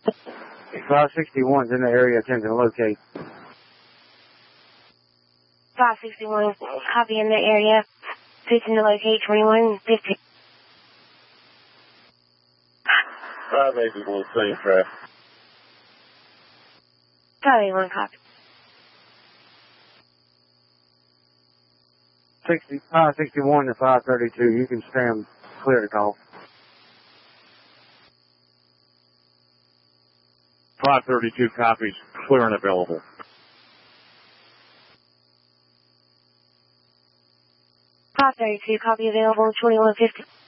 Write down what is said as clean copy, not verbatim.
561's in the area, attempting to locate. 561, copy in the area. Attempting to locate 2150. 581, same traffic. 581, copy. 561 to 532, you can stand clear to call. 532 copies, clear and available. 532, copy available, 2150.